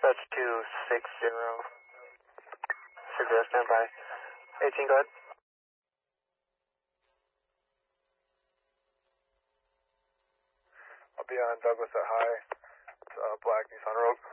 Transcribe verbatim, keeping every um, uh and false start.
Dispatch two six zero. six zero, stand by. eighteen, go ahead. I'll be on Douglas at High. It's uh, Black Nissan Rogue.